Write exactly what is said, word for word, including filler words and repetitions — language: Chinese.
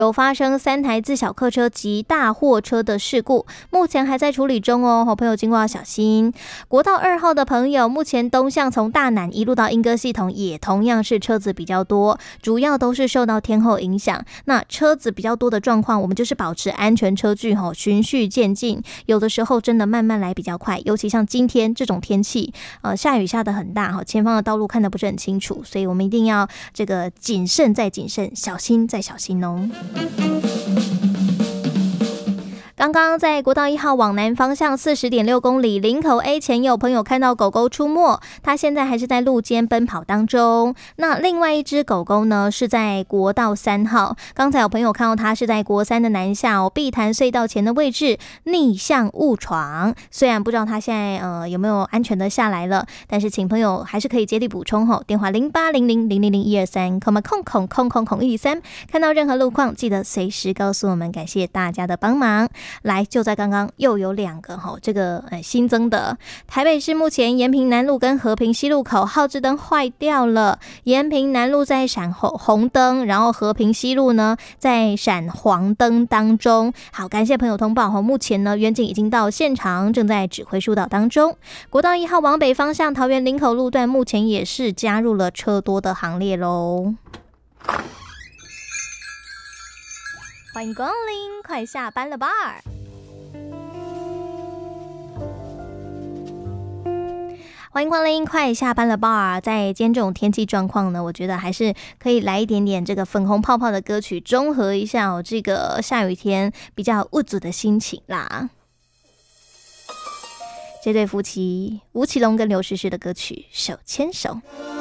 有发生三台自小客车及大货车的事故，目前还在处理中哦，好朋友经过要小心。国道二号的朋友，目前东向从大南一路到莺歌系统也同样是车子比较多，主要都是受到天候影响。那车子比较多的状况，我们就是保持安全车距吼，循序渐进，有的时候真的慢慢来比较快，尤其像今天这种天气，呃，下雨下得很大哈，前方的道路看得不是很清楚，所以我们一定要这个谨慎再谨慎，小心再小心哦。刚刚在国道一号往南方向 四十点六 公里林口 A 前有朋友看到狗狗出没，它现在还是在路间奔跑当中。那另外一只狗狗呢是在国道三号，刚才有朋友看到它是在国三的南下哦，碧潭隧道前的位置逆向误闯。虽然不知道它现在呃有没有安全的下来了，但是请朋友还是可以接力补充吼，电话零八零零零零零一二三，空嘛空空空空空一三，看到任何路况记得随时告诉我们，感谢大家的帮忙。来，就在刚刚又有两个吼，这个呃新增的台北市目前延平南路跟和平西路口号志灯坏掉了，延平南路在闪红红灯，然后和平西路呢在闪黄灯当中。好，感谢朋友通报吼，目前呢远警已经到现场，正在指挥疏导当中。国道一号往北方向桃园林口路段目前也是加入了车多的行列喽。欢迎光临，快下班了吧？欢迎光临，快下班了吧？在今天这种天气状况呢，我觉得还是可以来一点点这个粉红泡泡的歌曲，中和一下哦这个下雨天比较无助的心情啦。这对夫妻吴奇隆跟刘诗诗的歌曲《手牵手》。